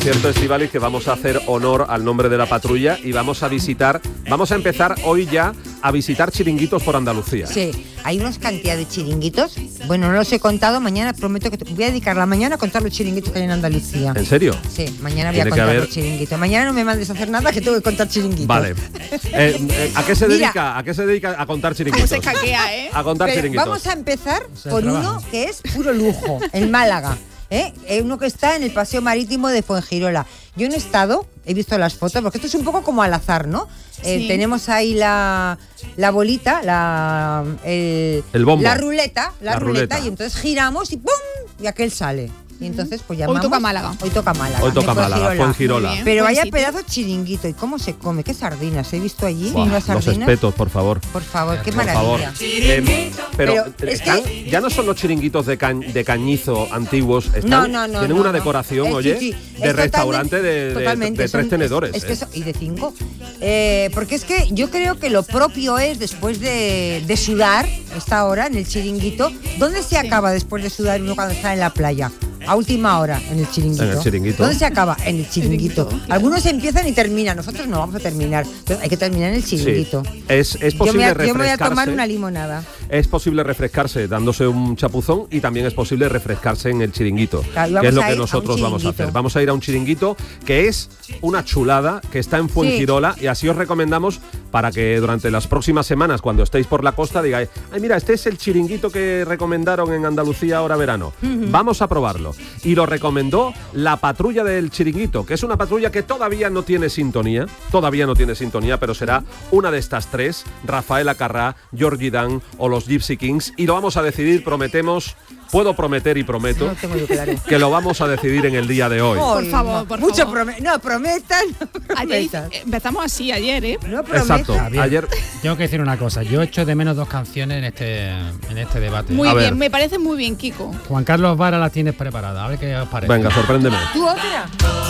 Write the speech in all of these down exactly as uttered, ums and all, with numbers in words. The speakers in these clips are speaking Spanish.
cierto, Estíbaliz, que vamos a hacer honor al nombre de la patrulla y vamos a visitar, vamos a empezar hoy ya a visitar chiringuitos por Andalucía. Sí, hay unas cantidad de chiringuitos. Bueno, no los he contado, mañana prometo que te, voy a dedicar la mañana a contar los chiringuitos que hay en Andalucía. ¿En serio? Sí, mañana voy a contar haber... los chiringuitos. Mañana no me mandes a hacer nada, que tengo que contar chiringuitos. Vale. Eh, eh, ¿A qué se dedica? Mira, ¿a qué se dedica a contar chiringuitos? Se caquea, ¿eh? A contar Pero chiringuitos. Vamos a empezar por uno que es puro lujo, en Málaga. ¿Eh? Uno que está en el Paseo Marítimo de Fuengirola. Yo no he estado, he visto las fotos, porque esto es un poco como al azar, ¿no? Sí. Eh, tenemos ahí la, la bolita, la, el, el bombo. la ruleta, la, la ruleta, ruleta, y entonces giramos y ¡pum! Y aquel sale. Y entonces, pues llamamos. Hoy toca Málaga. Hoy toca Málaga. Hoy toca Málaga, Fuengirola. Pero vaya pedazo chiringuito. ¿Y cómo se come? ¿Qué sardinas? He visto allí Buah, unas sardinas. Los espetos, por favor. Por favor, qué por maravilla. Favor. Eh, pero pero es están, que... ya no son los chiringuitos de, ca de cañizo antiguos. Están, no, no, no. Tienen no, una no. decoración, es, oye, sí, sí. de restaurante de, de, de tres son, tenedores. Es, es eh. que eso, y de cinco. Eh, porque es que yo creo que lo propio es, después de, de sudar, esta hora en el chiringuito, ¿dónde se sí. acaba después de sudar uno cuando está en la playa? A última hora, en el chiringuito. En el chiringuito. ¿Dónde se acaba? En el chiringuito. Algunos empiezan y terminan. Nosotros no vamos a terminar. Hay que terminar en el chiringuito. Sí. Es, es posible yo me, refrescarse. Yo me voy a tomar una limonada. Es posible refrescarse dándose un chapuzón y también es posible refrescarse en el chiringuito, claro, que es lo que nosotros a vamos a hacer. Vamos a ir a un chiringuito que es una chulada, que está en Fuengirola, sí. Y así os recomendamos para que durante las próximas semanas, cuando estéis por la costa, digáis, ay, mira, este es el chiringuito que recomendaron en Andalucía ahora verano. Uh-huh. Vamos a probarlo. Y lo recomendó la patrulla del chiringuito, que es una patrulla que todavía no tiene sintonía, todavía no tiene sintonía, pero será una de estas tres, Rafael Acarrá, Georgie Dan o los Gypsy Kings, y lo vamos a decidir, prometemos, puedo prometer y prometo, no tengo yo claro. que lo vamos a decidir en el día de hoy. Por favor, por Mucho favor. Prome no, prometan. No prometan. Ayer empezamos así, ayer, ¿eh? No prometan. Exacto, ayer... Tengo que decir una cosa, yo echo de menos dos canciones en este, en este debate. Muy a bien, ver. Me parece muy bien, Kiko. Juan Carlos Vara las tienes preparadas, a ver qué os parece. Venga, sorpréndeme. ¿Tú otra?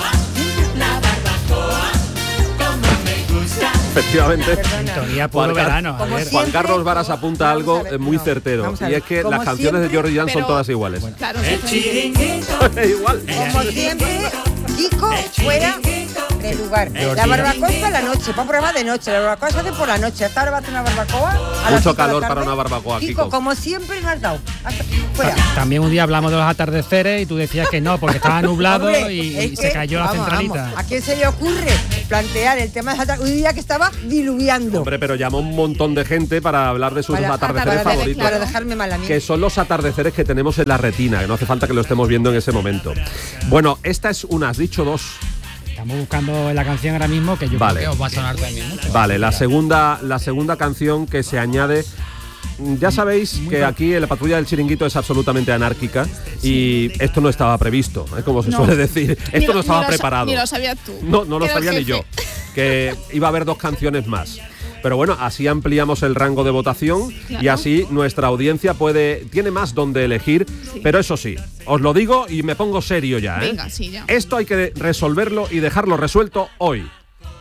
Efectivamente, Juan, verano, Juan siempre, Carlos Varas apunta algo ver, muy no, certero y es que las canciones siempre, de Georgie Dan son todas iguales. Bueno, claro, igual. Como siempre, Kiko fuera de lugar. La barbacoa es para la noche, para un programa de noche. La barbacoa se hace por la noche. Hasta ahora va a hacer una barbacoa. A Mucho calor para una barbacoa, Kiko. Kiko, como siempre, no has dado. Hasta fuera. También un día hablamos de los atardeceres y tú decías que no, porque estaba nublado. Hombre, y, y se cayó vamos, la centralita. Vamos. ¿A quién se le ocurre plantear el tema de atardeceres? Un día que estaba diluviando. Hombre, pero llamó un montón de gente para hablar de sus para, atardeceres para, favoritos. Para dejarme mal a mí. Que son los atardeceres que tenemos en la retina, que no hace falta que lo estemos viendo en ese momento. Bueno, esta es una, has dicho dos. Estamos buscando la canción ahora mismo, que yo vale. creo que os va a sonar también mucho. Vale, la segunda, la segunda canción que se añade. Ya sabéis que aquí en la patrulla del chiringuito es absolutamente anárquica y esto no estaba previsto, ¿eh? Como se no. suele decir. Esto lo, no estaba ni preparado. Ni lo sabías tú. No, no lo sabía ni yo. Que iba a haber dos canciones más. Pero bueno, así ampliamos el rango de votación, claro. Y así nuestra audiencia puede tiene más donde elegir. Sí. Pero eso sí, os lo digo y me pongo serio ya, ¿eh? Venga, sí, ya. Esto hay que resolverlo y dejarlo resuelto hoy.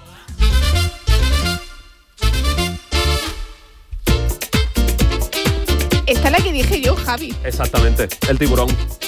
Esta es la que dije yo, Javi. Exactamente, el tiburón.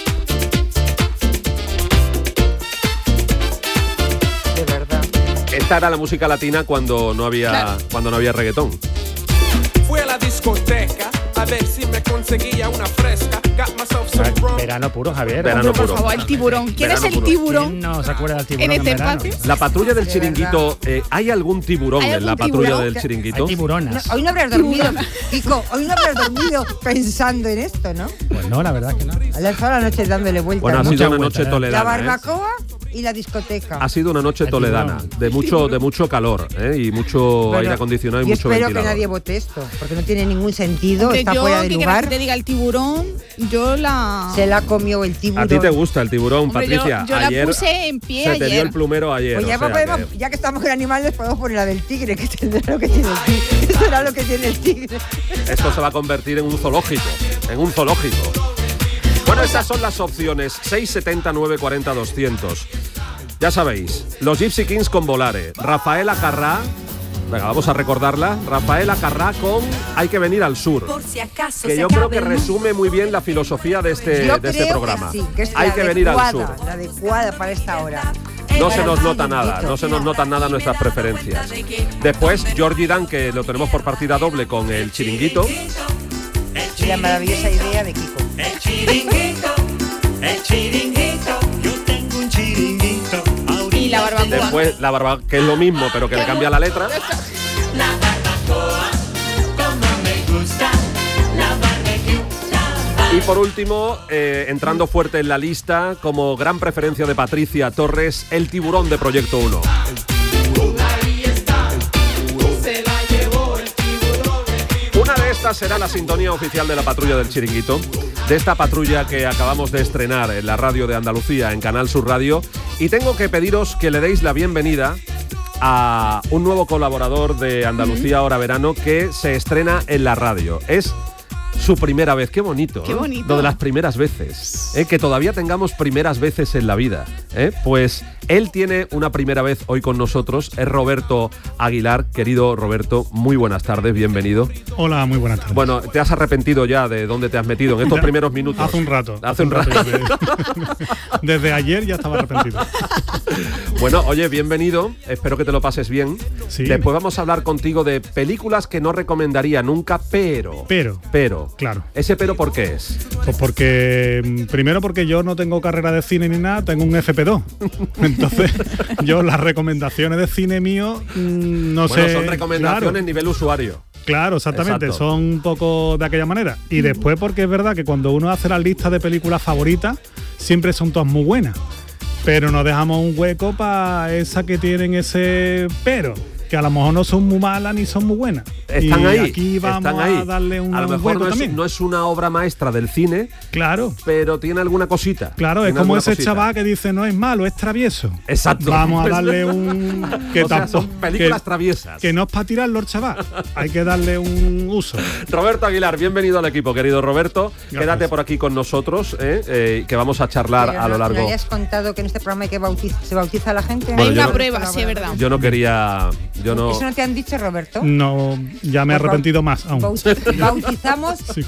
De verdad. Esta era la música latina cuando no había, claro. cuando no había reggaetón. Fui a la discoteca a ver si me conseguía una fresca. Verano puro, Javier. Verano por puro. favor, el tiburón. ¿Quién verano es el puro. tiburón? ¿Quién no se acuerda del tiburón en este en espacio? La patrulla del chiringuito, eh, ¿hay algún tiburón ¿Hay en algún la patrulla tiburón? del chiringuito? Hay tiburonas. No, hoy no habrás dormido, Kiko, hoy no habrás dormido pensando en esto, ¿no? Pues no, la verdad es que no. A las horas de la noche dándole vueltas. Bueno, ha ¿no? sido una vuelta, noche ¿eh? toledana. La barbacoa ¿eh? Y la discoteca. Ha sido una noche toledana, de mucho, de mucho calor, ¿eh? Y mucho bueno, aire acondicionado y mucho espero ventilador. que nadie vote esto, porque no tiene ningún sentido, Hombre, está yo, fuera de que lugar. Que te diga el tiburón, yo la... Se la comió el tiburón. A ti te gusta el tiburón, Hombre, Patricia. Yo, yo ayer la puse en pie se ayer. te dio el plumero ayer. Pues ya, o sea podemos, que... ya que estamos con animales, podemos poner la del tigre, que tendrá lo que tiene el tigre. Eso será lo que tiene el tigre. Esto se va a convertir en un zoológico, en un zoológico. Bueno, estas son las opciones, seis setenta, nueve cuarenta, doscientos. Ya sabéis, los Gypsy Kings con Volare, Rafael Acarrá, venga, vamos a recordarla, Rafael Acarrá con Hay que venir al sur, por si acaso que yo creo que resume muy bien la filosofía de este, yo de este creo programa. Que sí, que es Hay la que adecuada, venir al sur. La adecuada para esta hora. no se nos nota nada, no se nos notan nada nuestras preferencias. Después, Georgie Dan, que lo tenemos por partida doble con el Chiringuito. Y la maravillosa idea de Kiko. El Chiringuito, el Chiringuito, yo tengo un chiringuito. Y la barbacoa. Después, la barbacoa, que es lo mismo, pero que le cambia la letra. La barbacoa, como me gusta, la barbecue, la Y por último, eh, entrando fuerte en la lista, como gran preferencia de Patricia Torres, el tiburón de Proyecto uno. Una de estas será la sintonía oficial de la patrulla del Chiringuito, de esta patrulla que acabamos de estrenar en la radio de Andalucía, en Canal Sur Radio, y tengo que pediros que le deis la bienvenida a un nuevo colaborador de Andalucía Ahora Verano que se estrena en la radio. Es su primera vez, qué bonito, qué bonito. ¿eh? Lo de las primeras veces, ¿eh? Que todavía tengamos primeras veces en la vida, ¿eh? Pues él tiene una primera vez hoy con nosotros, es Roberto Aguilar. Querido Roberto, muy buenas tardes, bienvenido. Hola, muy buenas tardes. Bueno, ¿te has arrepentido ya de dónde te has metido en estos ya, primeros minutos? Hace un rato. Hace, hace un rato. rato. Desde, desde ayer ya estaba arrepentido. Bueno, oye, bienvenido, espero que te lo pases bien. Sí. Después vamos a hablar contigo de películas que no recomendaría nunca, pero... Pero. Pero. Claro. ¿Ese pero por qué es? Pues porque, primero porque yo no tengo carrera de cine ni nada, tengo un F P dos. Entonces, yo las recomendaciones de cine mío, no bueno, sé... son recomendaciones claro. nivel usuario. Claro, exactamente, Exacto. Son un poco de aquella manera. Y después porque es verdad que cuando uno hace la lista de películas favoritas, siempre son todas muy buenas. Pero nos dejamos un hueco para esa que tienen ese pero, que a lo mejor no son muy malas ni son muy buenas. Están y ahí. aquí vamos están ahí. a darle un A lo un mejor hueco no es, también. no es una obra maestra del cine, Claro. pero tiene alguna cosita. Claro, es Tiene como alguna ese cosita. chaval que dice no es malo, es travieso. Exacto. Vamos a darle un... Que o sea, son películas que, traviesas. Que no es para tirarlo el chaval, hay que darle un uso. Roberto Aguilar, bienvenido al equipo, querido Roberto. Gracias. Quédate por aquí con nosotros, ¿eh? Eh, que vamos a charlar Pero a lo no, largo... ¿no le has contado que en este programa hay que bautiza, se bautiza a la gente? Bueno, Hay yo una no- prueba, sí, es verdad. Yo no quería... Yo no... ¿Eso no te han dicho, Roberto? No, ya me he Pues arrepentido más aún. Baut- bautizamos Sí.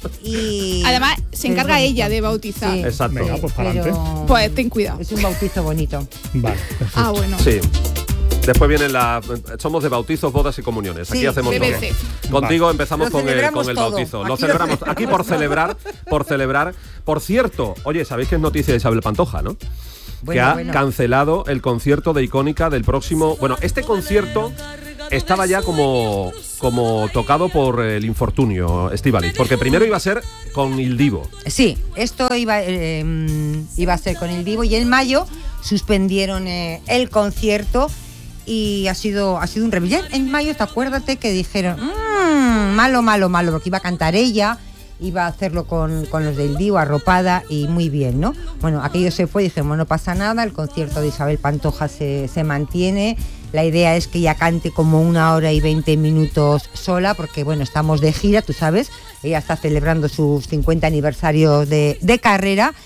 y... Además, se encarga es ella de bonito. bautizar. Sí. Exacto. Venga, pues para adelante. Pero Pues ten cuidado. es un bautizo bonito. Vale, perfecto. Ah, bueno. Sí. Después vienen las... Somos de bautizos, bodas y comuniones. Aquí Sí, hacemos B todo. B C. Contigo empezamos Lo con el, celebramos con el todo. bautizo. Aquí Lo lo celebramos. celebramos. Aquí por celebrar, por celebrar. Por cierto, oye, sabéis que es noticia de Isabel Pantoja, ¿no? Bueno, que ha bueno. cancelado el concierto de Icónica del próximo... Bueno, este concierto estaba ya como, como tocado por el infortunio, Estíbaliz, porque primero iba a ser con Il Divo. Sí, esto iba, eh, iba a ser con el Divo y en mayo suspendieron eh, el concierto y ha sido, ha sido un revés. Ya en mayo, te acuérdate que dijeron, mmm, malo, malo, malo, porque iba a cantar ella, iba a hacerlo con, con los del Divo, arropada y muy bien, ¿no? Bueno, aquello se fue y dijimos, no pasa nada, el concierto de Isabel Pantoja se, se mantiene. La idea es que ella cante como una hora y veinte minutos sola, porque bueno, estamos de gira, tú sabes, ella está celebrando sus cincuenta aniversarios de, de carrera.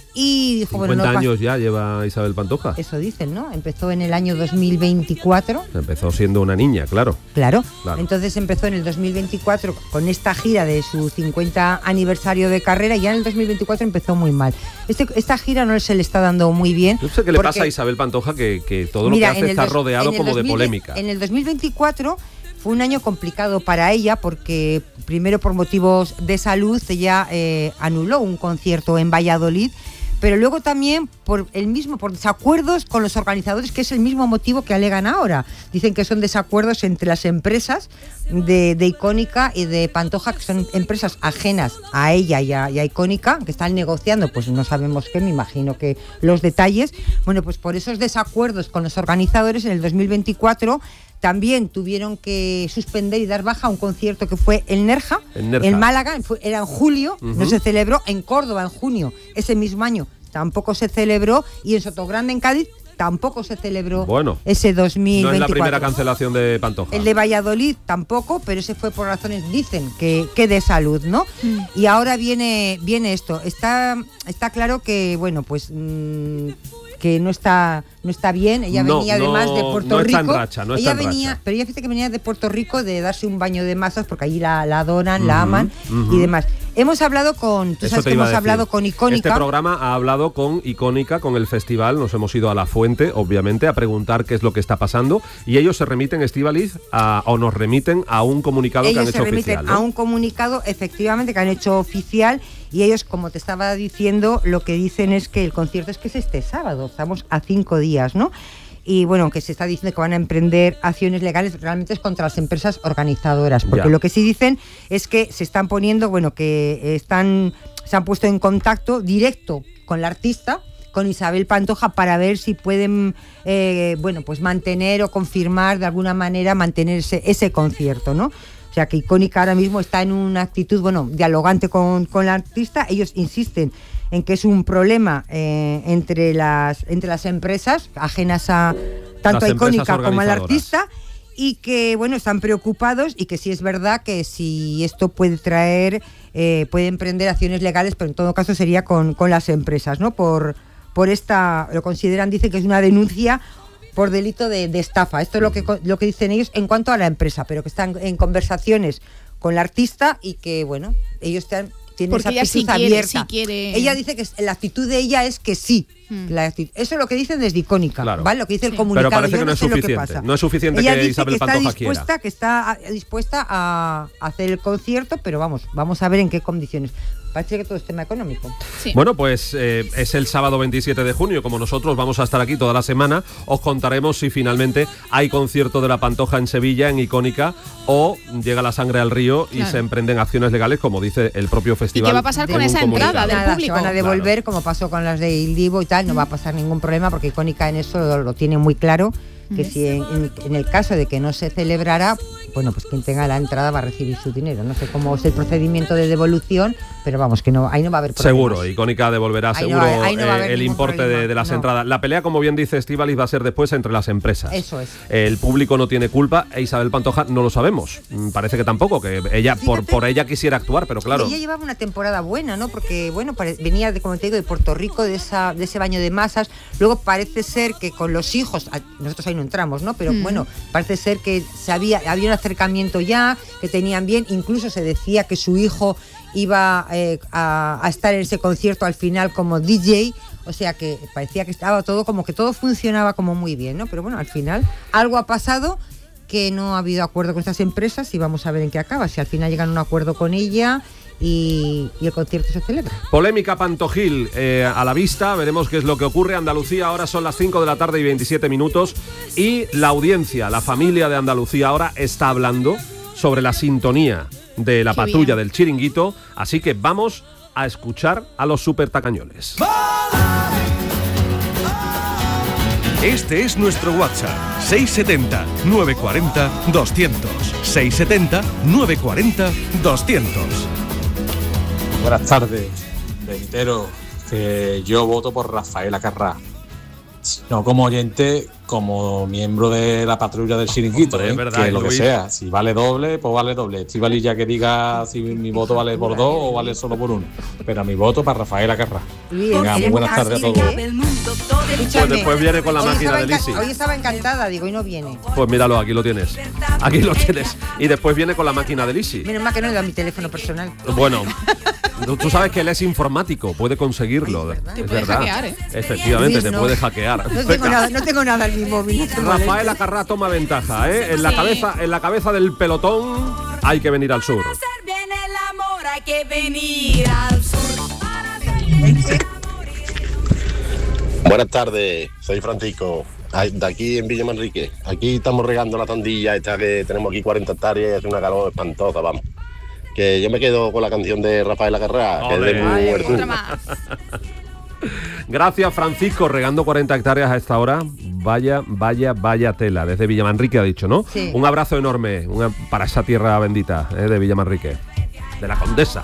Y dijo, bueno, cincuenta no años ya lleva Isabel Pantoja. Eso dicen, ¿no? Empezó en el año dos mil veinticuatro. Empezó siendo una niña, claro. Claro. Claro. Entonces empezó en el dos mil veinticuatro con esta gira de su cincuenta aniversario de carrera y ya en el dos mil veinticuatro empezó muy mal. Este, esta gira no se le está dando muy bien. No sé qué le porque, pasa a Isabel Pantoja, que, que todo lo mira, que hace en el está dos- rodeado en el como de dos mil veinte polémica. En el dos mil veinticuatro fue un año complicado para ella porque primero por motivos de salud ella eh, anuló un concierto en Valladolid, pero luego también por el mismo por desacuerdos con los organizadores, que es el mismo motivo que alegan ahora. Dicen que son desacuerdos entre las empresas de, de Icónica y de Pantoja, que son empresas ajenas a ella y a, y a Icónica, que están negociando, pues no sabemos qué, me imagino que los detalles. Bueno, pues por esos desacuerdos con los organizadores en el dos mil veinticuatro también tuvieron que suspender y dar baja a un concierto que fue en Nerja, En Nerja. en Málaga, fue- era en julio, Ujú. no se celebró, en Córdoba en junio, ese mismo año tampoco se celebró, y en Sotogrande en Cádiz tampoco se celebró Bueno, ese dos mil veinticuatro. No es la primera cancelación de Pantoja. El de Valladolid tampoco, pero ese fue por razones, dicen, que, que de salud, ¿no? Mm. Y ahora viene, viene esto. Está, está claro que, bueno, pues mmm, que no está, no está bien. Ella No, venía además no- de Puerto no está Rico. en racha, no ella está en venía, racha. pero ella fíjate que venía de Puerto Rico de darse un baño de masas, porque allí la, la adoran, la Ujú, aman ujú. y demás. Hemos hablado con, tú sabes que hemos hablado con Icónica. Este programa ha hablado con Icónica, con el festival, nos hemos ido a la fuente, obviamente, a preguntar qué es lo que está pasando, y ellos se remiten, Estíbaliz, o nos remiten a un comunicado ellos que han hecho se remiten oficial, ¿no? A un comunicado, efectivamente, que han hecho oficial, y ellos, como te estaba diciendo, lo que dicen es que el concierto es que es este sábado, estamos a cinco días, ¿no? Y bueno, que se está diciendo que van a emprender acciones legales, realmente es contra las empresas organizadoras, porque ya. Lo que sí dicen es que se están poniendo, bueno, que están, se han puesto en contacto directo con la artista, con Isabel Pantoja, para ver si pueden, eh, bueno, pues mantener o confirmar de alguna manera, mantener ese, ese concierto, ¿no? O sea que Icónica ahora mismo está en una actitud, bueno, dialogante con, con la artista. Ellos insisten en que es un problema eh, entre las entre las empresas ajenas a tanto las a Icónica como al artista, y que bueno, están preocupados, y que sí es verdad que si esto puede traer, eh, puede emprender acciones legales, pero en todo caso sería con, con las empresas, ¿no? Por, por esta, lo consideran, dicen que es una denuncia por delito de, de estafa. Esto es lo que, lo que dicen ellos en cuanto a la empresa, pero que están en conversaciones con la artista y que bueno, ellos están tiene porque esa actitud ella sí quiere, abierta. sí quiere... Ella dice que la actitud de ella es que sí. Hmm. La actitud, eso es lo que dicen desde Icónica, claro. ¿Vale? Lo que dice sí. el comunicado. Pero parece Yo que no, no es sé suficiente. Lo que pasa. No es suficiente ella que dice Isabel que Pantoja está dispuesta, quiera. Que está dispuesta a hacer el concierto, pero vamos, vamos a ver en qué condiciones. Parece que todo es tema económico. Sí. Bueno, pues eh, es el sábado veintisiete de junio, como nosotros vamos a estar aquí toda la semana, os contaremos si finalmente hay concierto de la Pantoja en Sevilla, en Icónica, o llega la sangre al río y claro. se emprenden acciones legales, como dice el propio festival. ¿Y qué va a pasar con esa entrada del Nada, público? Se van a devolver, claro. como pasó con las de Il Divo y tal, no va a pasar ningún problema, porque Icónica en eso lo, lo tiene muy claro, que si en, en, en el caso de que no se celebrara, bueno, pues quien tenga la entrada va a recibir su dinero. No sé cómo es el procedimiento de devolución, pero vamos, que no, ahí no va a haber problemas. Seguro, Icónica devolverá ahí seguro no, ahí no va a haber eh, el importe de, de las no. entradas. La pelea, como bien dice Estíbaliz, va a ser después entre las empresas. Eso es. El público no tiene culpa, e Isabel Pantoja no lo sabemos. Parece que tampoco, que ella Fíjate, por, por ella quisiera actuar, pero claro. Ella llevaba una temporada buena, ¿no? Porque, bueno, venía, de, como te digo, de Puerto Rico, de, esa, de ese baño de masas. Luego parece ser que con los hijos, nosotros ahí no entramos, ¿no? Pero mm. bueno, parece ser que se había, había un acercamiento ya, que tenían bien, incluso se decía que su hijo iba eh, a, a estar en ese concierto al final como D J, o sea que parecía que estaba todo, como que todo funcionaba como muy bien, ¿no? Pero bueno, al final algo ha pasado, que no ha habido acuerdo con estas empresas, y vamos a ver en qué acaba, si al final llegan a un acuerdo con ella y, y el concierto se celebra. Polémica Pantojil eh, a la vista, veremos qué es lo que ocurre. Andalucía, ahora son las cinco de la tarde y veintisiete minutos, y la audiencia, la familia de Andalucía ahora está hablando sobre la sintonía de la Qué patrulla bien. del Chiringuito, así que vamos a escuchar a los super tacañones. Este es nuestro WhatsApp, seis setenta, nueve cuarenta, doscientos, seis setenta, nueve cuarenta, doscientos. Buenas tardes, Benitero, que yo voto por Rafael Acarrá. No como oyente, como miembro de la patrulla del Chiringuito, Hombre, ¿eh? verdad, que lo Luis. que sea, si vale doble, pues vale doble. Estíbaliz ya que diga si mi voto vale por dos o vale solo por uno. Pero mi voto para Rafael Acarrá. Venga, muy buenas tardes a todos. Pues después viene con la máquina de Lisi. Hoy estaba encantada, digo, y no viene. Pues míralo, aquí lo tienes. Aquí lo tienes. Y después viene con la máquina de Lisi. Menos mal que no le da mi teléfono personal. Bueno. Tú sabes que él es informático, puede conseguirlo. Ay, es te verdad. Hackear, ¿eh? Efectivamente, Luis, te no. puede hackear. No tengo, nada, no tengo nada en mi móvil. Rafael Acarrá toma ventaja, ¿eh? En la, sí. cabeza, en la cabeza del pelotón hay que venir al sur. Para hacer bien el amor hay que venir al sur. Buenas tardes, soy Francisco, de aquí en Villa Manrique. Aquí estamos regando la tandilla esta que tenemos aquí cuarenta hectáreas y hace una calor espantosa, vamos. Que yo me quedo con la canción de Rafael Acarrá, que es de muy Gracias, Francisco, regando cuarenta hectáreas a esta hora. Vaya, vaya, vaya tela. Desde Villamanrique ha dicho, ¿no? Sí. Un abrazo enorme una, para esa tierra bendita, ¿eh? De Villamanrique, de la Condesa.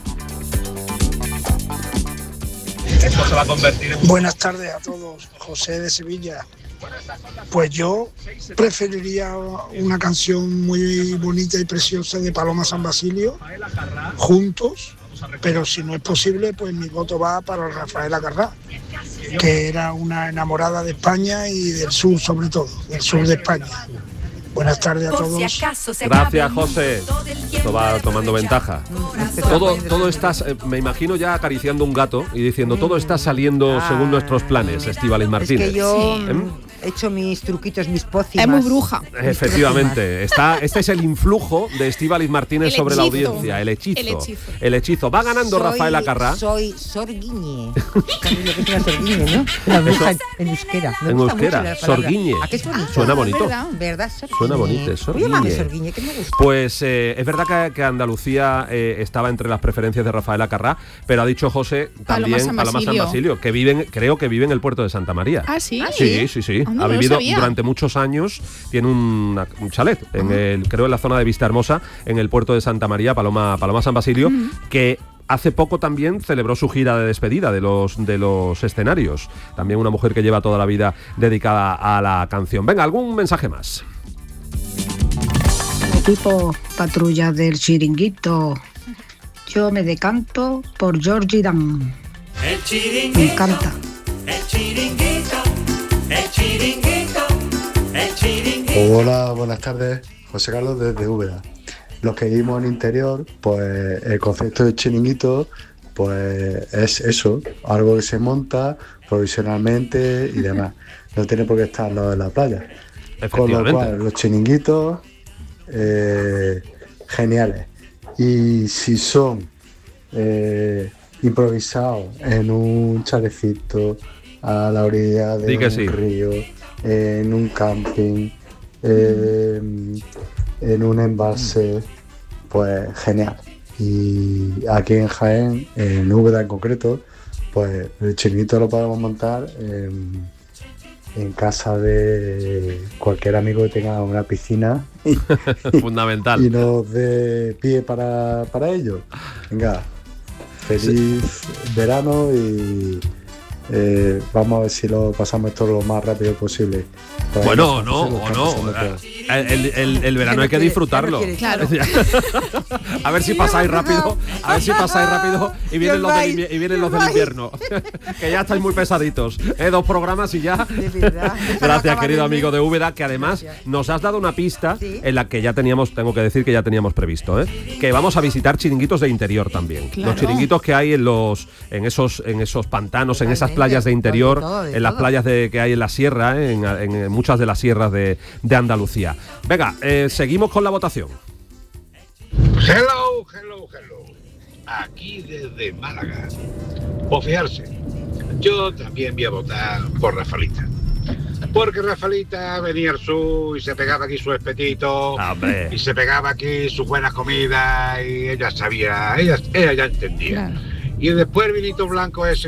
Esto se va a convertir en... Buenas tardes a todos, José de Sevilla. Pues yo preferiría una canción muy bonita y preciosa de Paloma San Basilio, Juntos, pero si no es posible, pues mi voto va para Rafael Acarrá, que era una enamorada de España y del sur sobre todo, del sur de España. Buenas tardes a todos. Gracias, José. Esto va tomando ventaja. Todo, todo estás, eh, me imagino ya acariciando un gato y diciendo, todo está saliendo según nuestros planes, Estíbaliz Martínez. Es que yo ¿Eh? he hecho mis truquitos, mis pócimas. Es muy bruja. Efectivamente. Está, este es el influjo de Estíbaliz Martínez El sobre la hechizo. audiencia. El hechizo. El hechizo. El hechizo. Va ganando Soy- Rafael Acarrá. Soy sorguiñe. ¿Sabes lo que es una sorguiñe, no? La bruja en, en euskera. Me En gusta euskera, mucho la palabra. sorguiñe. ¿A qué es bonito? Suena bonito. ¿Verdad? ¿Verdad? Sorguiñe. Suena bonito, Voy a llamarme sorguiñe. sorguiñe, que me gusta. Pues eh, es verdad que, que Andalucía eh, estaba entre las preferencias de Rafael Acarrá, pero ha dicho José Paloma también San Paloma San Basilio. Basilio, que viven, creo que vive en el puerto de Santa María. Ah, sí. Sí, sí, sí. Anda, no ha lo vivido sabía. durante muchos años, tiene un, un chalet, en el, creo en la zona de Vista Hermosa, en el puerto de Santa María, Paloma, Paloma San Basilio, que hace poco también celebró su gira de despedida de los, de los escenarios. También una mujer que lleva toda la vida dedicada a la canción. Venga, algún mensaje más. Equipo patrulla del Chiringuito. Yo me decanto por Georgie Dan. El Me chiringuito, encanta. el chiringuito, el chiringuito, el chiringuito. Hola, buenas tardes. José Carlos desde Úbeda. Los que vivimos en interior, pues el concepto de chiringuito, pues es eso, algo que se monta provisionalmente y demás. No tiene por qué estar al lado de la playa. Con lo cual, los chiringuitos, eh, geniales. Y si son eh, improvisados en un chalecito, a la orilla de Di un que sí. río, en un camping, eh, en un embalse, pues genial. Y aquí en Jaén, en Úbeda en concreto, pues el chiringuito lo podemos montar en, en casa de cualquier amigo que tenga una piscina y, Fundamental. y nos dé pie para, para ello. Venga, feliz verano y eh, vamos a ver si lo pasamos esto lo más rápido posible. Por ahí Bueno, los no, franceses lo o están no. pasando peor. El, el- el verano hay que disfrutarlo. Claro. A ver si pasáis rápido. A ver si pasáis rápido y vienen los del, invi- y vienen los del invierno. Que ya estáis muy pesaditos. Eh, dos programas y ya. Gracias, querido amigo de Úbeda, que además nos has dado una pista en la que ya teníamos, tengo que decir que ya teníamos previsto, ¿eh? Que vamos a visitar chiringuitos de interior también. Claro. Los chiringuitos que hay en los, en esos, en esos pantanos, en esas Totalmente, playas de interior, de todo, de en las todo. playas de, que hay en la sierra, ¿eh? en, en muchas de las sierras de, de Andalucía. Venga, eh, seguimos con la votación. Hello, hello, hello. Aquí desde Málaga. Por fijarse, yo también voy a votar por Rafaelita. Porque Rafaelita venía al sur y se pegaba aquí su espetito. Hombre. Y se pegaba aquí sus buenas comidas y ella sabía, ella, ella ya entendía. Claro. Y después el vinito blanco ese